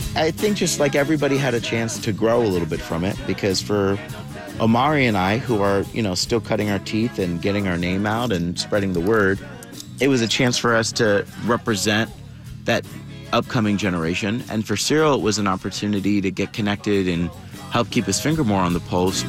I think just like everybody had a chance to grow a little bit from it, because for Omari and I, who are, still cutting our teeth and getting our name out and spreading the word, it was a chance for us to represent that upcoming generation. And for Cyril, it was an opportunity to get connected and help keep his finger more on the pulse.